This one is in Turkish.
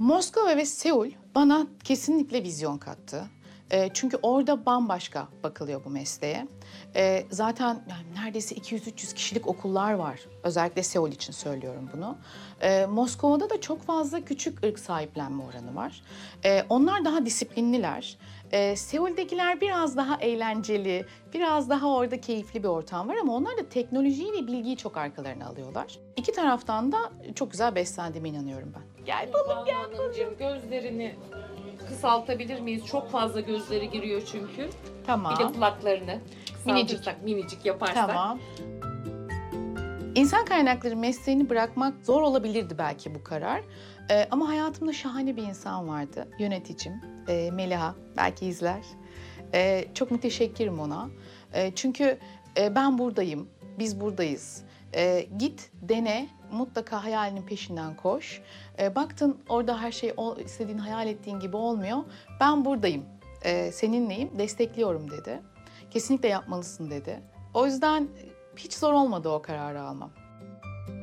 Moskova ve Seul bana kesinlikle vizyon kattı. Çünkü orada bambaşka bakılıyor bu mesleğe. Zaten yani neredeyse 200-300 kişilik okullar var. Özellikle Seul için söylüyorum bunu. Moskova'da da çok fazla küçük ırk sahiplenme oranı var. Onlar daha disiplinliler. Seul'dekiler biraz daha eğlenceli, biraz daha orada keyifli bir ortam var ama onlar da teknolojiyi ve bilgiyi çok arkalarına alıyorlar. İki taraftan da çok güzel beslendiğime inanıyorum ben. Gel balım gel. Hanımcığım, gözlerini kısaltabilir miyiz? Çok fazla gözleri giriyor çünkü. Tamam. Bir de kulaklarını Minicik. kısaltırsak, minicik yaparsak. Tamam. İnsan kaynakları mesleğini bırakmak zor olabilirdi belki bu karar. Ama hayatımda şahane bir insan vardı. Yöneticim, Meliha. Belki izler. Çok müteşekkirim ona. Çünkü ben buradayım, biz buradayız. Git, dene, mutlaka hayalinin peşinden koş. Baktın orada her şey istediğin, hayal ettiğin gibi olmuyor. Ben buradayım, seninleyim, destekliyorum dedi. Kesinlikle yapmalısın dedi. O yüzden hiç zor olmadı o kararı almam.